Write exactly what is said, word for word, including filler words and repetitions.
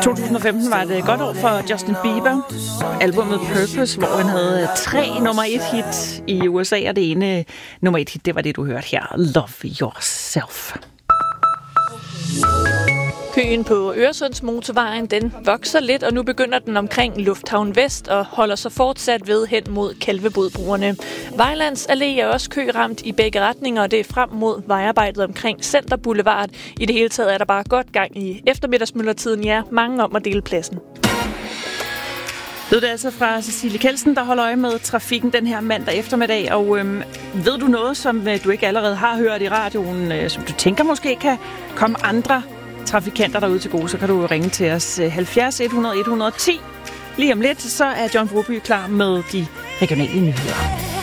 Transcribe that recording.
to tusind og femten var et godt år for Justin Bieber. Albummet Purpose, hvor han havde tre nummer et hit i U S A, og det ene nummer et hit, det var det, du hørte her. Love Yourself. Køen på Øresundsmotorvejen, den vokser lidt, og nu begynder den omkring Lufthavn Vest og holder sig fortsat ved hen mod Kalvebodbroerne. Vejlands Allé er også køramt i begge retninger, og det er frem mod vejarbejdet omkring Center Boulevard. I det hele taget er der bare godt gang i eftermiddagsmyldretiden. Ja, mange om at dele pladsen. Ved du altså fra Cecilie Kelsen, der holder øje med trafikken den her mandag eftermiddag, og øhm, ved du noget, som øh, du ikke allerede har hørt i radioen, øh, som du tænker måske kan komme andre trafikanter derude til gode, så kan du ringe til os halvfjerds hundrede et hundrede og ti. Lige om lidt, så er John Broby klar med de regionale nyheder.